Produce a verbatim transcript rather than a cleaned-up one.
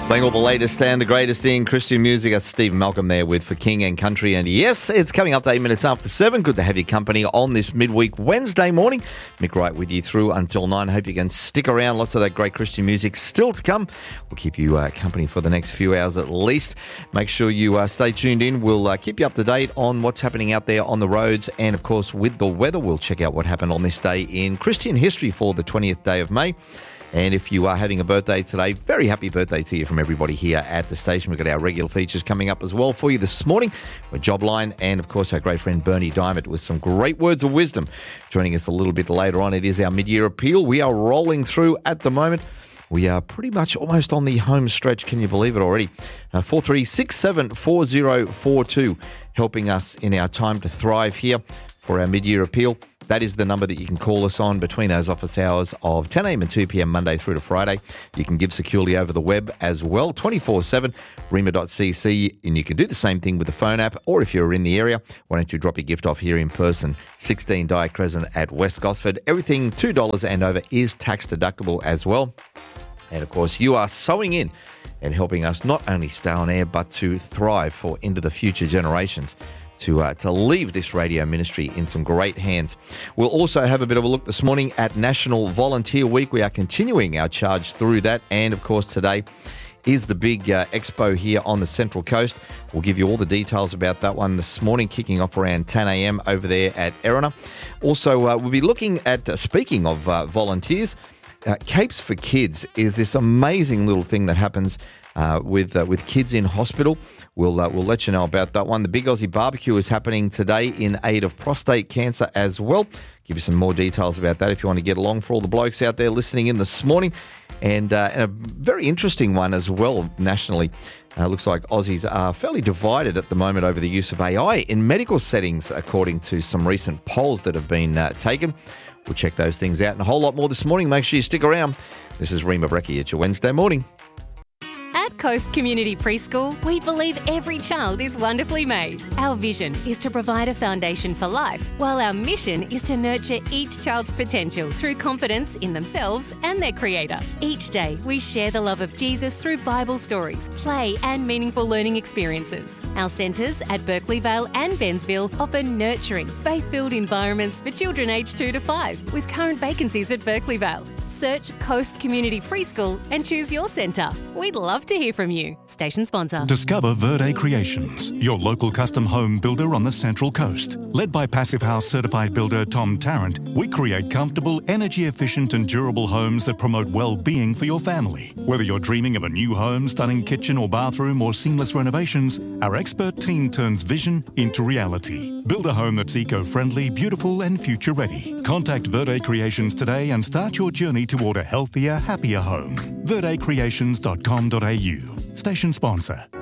Playing all the latest and the greatest in Christian music. That's Stephen Malcolm there with For King and Country. And yes, it's coming up to eight minutes after seven. Good to have your company on this midweek Wednesday morning. Mick Wright with you through until nine. Hope you can stick around. Lots of that great Christian music still to come. We'll keep you uh, company for the next few hours at least. Make sure you uh, stay tuned in. We'll uh, keep you up to date on what's happening out there on the roads. And of course, with the weather, we'll check out what happened on this day in Christian history for the twentieth day of May. And if you are having a birthday today, very happy birthday to you from everybody here at the station. We've got our regular features coming up as well for you this morning with Jobline and, of course, our great friend Bernie Diamond with some great words of wisdom. Joining us a little bit later on, it is our mid-year appeal. We are rolling through at the moment. We are pretty much almost on the home stretch. Can you believe it already? Uh, four three six seven four zero four two helping us in our time to thrive here for our mid-year appeal. That is the number that you can call us on between those office hours of ten a.m. and two p.m. Monday through to Friday. You can give securely over the web as well, twenty-four seven, rhema dot c c, and you can do the same thing with the phone app, or if you're in the area, why don't you drop your gift off here in person, sixteen Dyer Crescent at West Gosford. Everything two dollars and over is tax deductible as well. And of course, you are sewing in and helping us not only stay on air, but to thrive for into the future generations. To uh, to leave this radio ministry in some great hands. We'll also have a bit of a look this morning at National Volunteer Week. We are continuing our charge through that. And, of course, today is the big uh, expo here on the Central Coast. We'll give you all the details about that one this morning, kicking off around ten a.m. over there at Erina. Also, uh, we'll be looking at, uh, speaking of uh, volunteers, uh, Capes for Kids is this amazing little thing that happens Uh, with uh, with kids in hospital. We'll uh, we'll let you know about that one. The Big Aussie Barbecue is happening today in aid of prostate cancer as well. Give you some more details about that if you want to get along for all the blokes out there listening in this morning. And, uh, and a very interesting one as well nationally. Uh, looks like Aussies are fairly divided at the moment over the use of A I in medical settings, according to some recent polls that have been uh, taken. We'll check those things out and a whole lot more this morning. Make sure you stick around. This is Rhema Brecky at your Wednesday morning. At Coast Community Preschool, we believe every child is wonderfully made. Our vision is to provide a foundation for life, while our mission is to nurture each child's potential through confidence in themselves and their Creator. Each day, we share the love of Jesus through Bible stories, play and meaningful learning experiences. Our centres at Berkeley Vale and Bensville offer nurturing, faith-filled environments for children aged two to five, with current vacancies at Berkeley Vale. Search Coast Community Preschool and choose your centre. We'd love to hear from you. Station sponsor. Discover Verde Creations, your local custom home builder on the Central Coast. Led by Passive House certified builder Tom Tarrant, we create comfortable, energy-efficient and durable homes that promote well-being for your family. Whether you're dreaming of a new home, stunning kitchen or bathroom or seamless renovations, our expert team turns vision into reality. Build a home that's eco-friendly, beautiful and future-ready. Contact Verde Creations today and start your journey toward a healthier, happier home. verde creations dot com dot a u. Station sponsor.